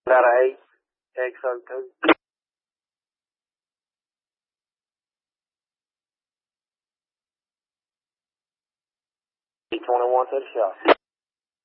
Out of 8, XO2. 21 to the shop.